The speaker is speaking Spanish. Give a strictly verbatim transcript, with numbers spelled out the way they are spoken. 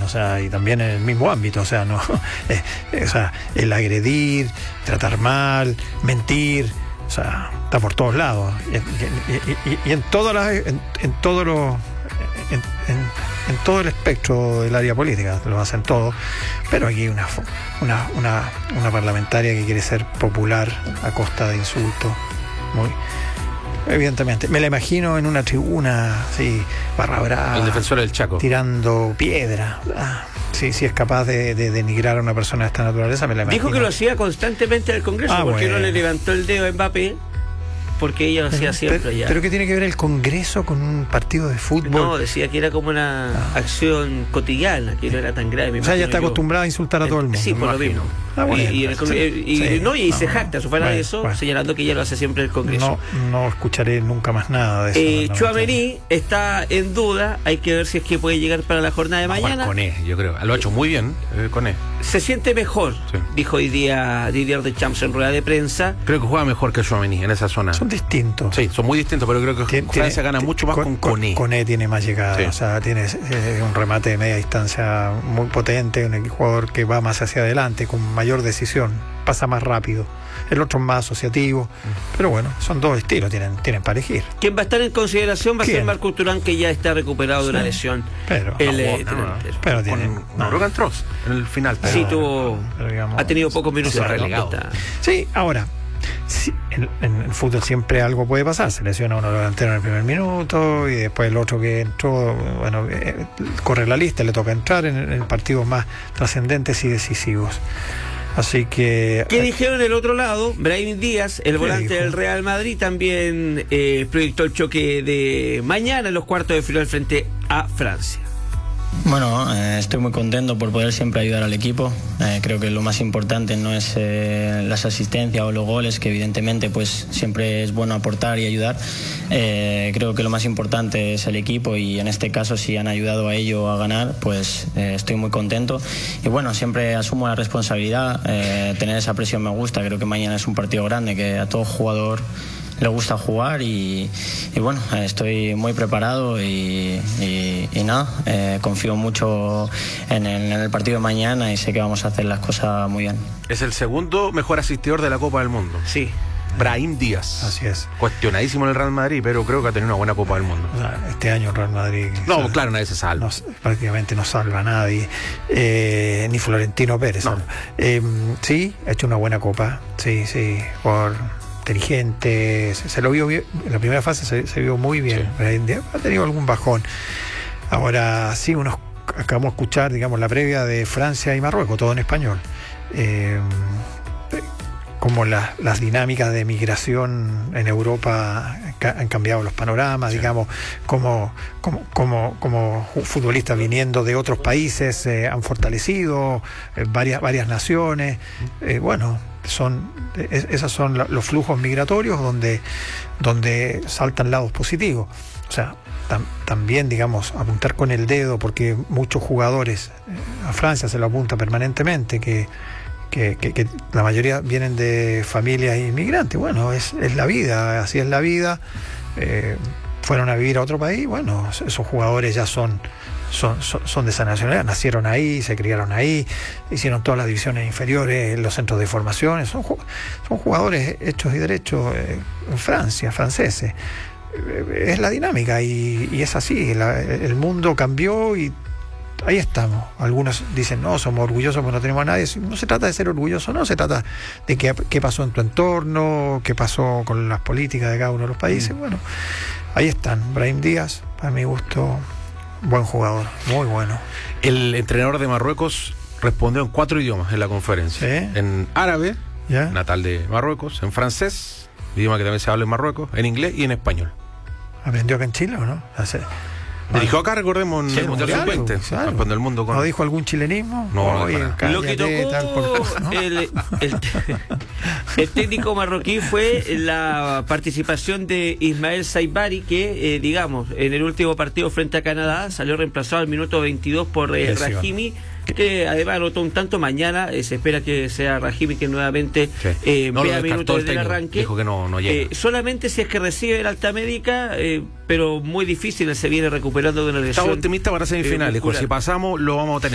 o sea, y también en el mismo ámbito, o sea, no, eh, eh, o sea, el agredir, tratar mal, mentir, o sea, está por todos lados, y, y, y, y en todas las, en, en todos los, en, en, en todo el espectro del área política, lo hacen todo, pero aquí una, una, una, una parlamentaria que quiere ser popular a costa de insultos, muy evidentemente, me la imagino en una tribuna así, barra brava, el defensor del Chaco, tirando piedra. Ah, sí, sí es capaz de, de denigrar a una persona de esta naturaleza, me la imagino. Dijo que lo hacía constantemente en el Congreso, ah, porque bueno. no le levantó el dedo a Mbappé, porque ella lo hacía siempre pero, ya. ¿Pero qué tiene que ver el Congreso con un partido de fútbol? No, decía que era como una ah. acción cotidiana, que no era tan grave. O sea, ella está yo. acostumbrada a insultar a todo el mundo. Sí, por lo mismo. Ah, bueno, y, y, el, sí, y, y, no, y no, se jacta, su fuera bueno, de eso, bueno. señalando que ella lo hace siempre en el Congreso. No, no escucharé nunca más nada de eso. Eh, Tchouaméni está en duda, hay que ver si es que puede llegar para la jornada de mañana. Con E, yo creo. Lo ha hecho muy bien eh, con E. Se siente mejor, sí. dijo hoy día Didier Deschamps en rueda de prensa. Creo que juega mejor que Tchouaméni en esa zona. Son distintos. Sí, son muy distintos, pero creo que tiene, Francia tiene, gana mucho más con Koné. Koné tiene más llegada, sí. o sea, tiene eh, un remate de media distancia muy potente, un jugador que va más hacia adelante, con mayor decisión, pasa más rápido. El otro es más asociativo, mm. pero bueno, son dos estilos, tienen, tienen para elegir. Quien va a estar en consideración va a ser Marcus Thuram, que ya está recuperado sí. de una lesión. Pero, el, no, eh, no, no, pero tiene, con, no, no, entró en el final. Pero, sí, tuvo, pero digamos, ha tenido pocos minutos de relegado. Sí, ahora. Sí, en, en el fútbol siempre algo puede pasar, se lesiona uno delantero en el primer minuto y después el otro que entró, bueno, eh, corre la lista, le toca entrar en, en partidos más trascendentes y decisivos. Así que... ¿Qué dijeron del otro lado? Brahim Díaz, el volante dijo? del Real Madrid, también eh, proyectó el choque de mañana en los cuartos de final frente a Francia. Bueno, eh, estoy muy contento por poder siempre ayudar al equipo. Eh, creo que lo más importante no es eh, las asistencias o los goles, que evidentemente pues siempre es bueno aportar y ayudar. Eh, creo que lo más importante es el equipo y en este caso si han ayudado a ello a ganar, pues eh, estoy muy contento. Y bueno, siempre asumo la responsabilidad, eh, tener esa presión me gusta. Creo que mañana es un partido grande que a todo jugador le gusta jugar y, y bueno, estoy muy preparado y, y, y nada, eh, confío mucho en el, en el partido de mañana y sé que vamos a hacer las cosas muy bien. Es el segundo mejor asistidor de la Copa del Mundo. Sí. Brahim Díaz. Así es. Cuestionadísimo en el Real Madrid, pero creo que ha tenido una buena Copa del Mundo. O sea, este año el Real Madrid... No, o sea, claro, nadie se salva. No, prácticamente no salva a nadie. Eh, ni Florentino Pérez. No. Eh, sí, ha hecho una buena Copa. Sí, sí. Por... inteligente, se, se lo vio bien, en la primera fase se, se vio muy bien, sí. Ha tenido algún bajón. Ahora sí, unos acabamos de escuchar, digamos, la previa de Francia y Marruecos, todo en español. Eh, como la, las dinámicas de migración en Europa han cambiado los panoramas, sí. digamos, como, como, como, como futbolistas viniendo de otros países eh, han fortalecido eh, varias, varias naciones. Eh, bueno, son es, esos son la, los flujos migratorios donde, donde saltan lados positivos. O sea, tam, también, digamos, apuntar con el dedo, porque muchos jugadores, eh, a Francia se lo apunta permanentemente, que Que, que, que la mayoría vienen de familias inmigrantes. Bueno, es, es la vida, así es la vida. Eh, fueron a vivir a otro país, bueno, esos jugadores ya son, son, son, son de esa nacionalidad, nacieron ahí, se criaron ahí, hicieron todas las divisiones inferiores, los centros de formación, son, son jugadores hechos y derechos eh, en Francia, franceses. Eh, es la dinámica y, y es así, la, el mundo cambió y ahí estamos. Algunos dicen, no, somos orgullosos porque no tenemos a nadie. No se trata de ser orgulloso, no, se trata de qué, qué pasó en tu entorno, qué pasó con las políticas de cada uno de los países. Mm. Bueno, ahí están. Brahim Díaz, para mi gusto, buen jugador, muy bueno. El entrenador de Marruecos respondió en cuatro idiomas en la conferencia. ¿Sí? En árabe, ¿ya? Natal de Marruecos, en francés, idioma que también se habla en Marruecos, en inglés y en español. ¿Aprendió acá en Chile o no? Hace... Dirigió acá, recordemos, en sí, el Mundial sub veinte, claro. Cuando el mundo con... ¿No dijo algún chilenismo? No, Oye, no lo que tocó tal por... ¿no? el, el, el técnico marroquí fue la participación de Ismael Saibari, que, eh, digamos, en el último partido frente a Canadá salió reemplazado al minuto veintidós por eh, Rahimi, que además anotó un tanto. Mañana eh, se espera que sea Rahimi que nuevamente sí. eh, no, vea minutos desde el arranque. Dijo que no, no llega. Eh, solamente si es que recibe el alta médica, eh, pero muy difícil, se viene recuperando de una lesión. Estaba optimista para semifinales, eh, si pasamos lo vamos a tener.